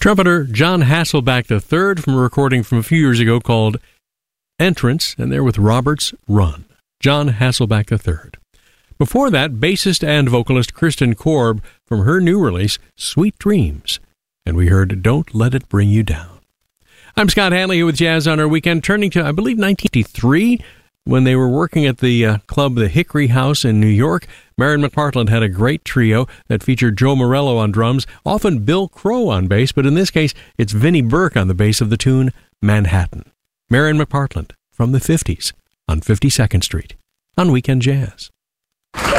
Trumpeter John Hasselback III from a recording from a few years ago called Entrance, and they're with Robert's Run. John Hasselback III. Before that, bassist and vocalist Kristen Korb from her new release, Sweet Dreams. And we heard Don't Let It Bring You Down. I'm Scott Hanley here with Jazz on Our Weekend, turning to, I believe, 1953, when they were working at the club, the Hickory House in New York. Marion McPartland had a great trio that featured Joe Morello on drums, often Bill Crow on bass, but in this case, it's Vinnie Burke on the bass of the tune Manhattan. Marion McPartland from the 50s on 52nd Street on Weekend Jazz.